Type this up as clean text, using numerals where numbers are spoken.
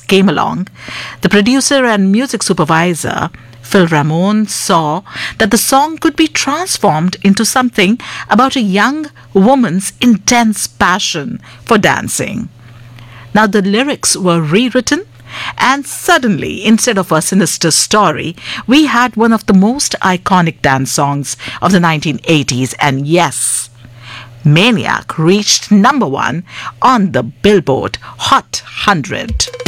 came along, the producer and music supervisor, Phil Ramone, saw that the song could be transformed into something about a young woman's intense passion for dancing. Now the lyrics were rewritten, and suddenly, instead of a sinister story, we had one of the most iconic dance songs of the 1980s, and yes, Maniac reached number one on the Billboard Hot 100.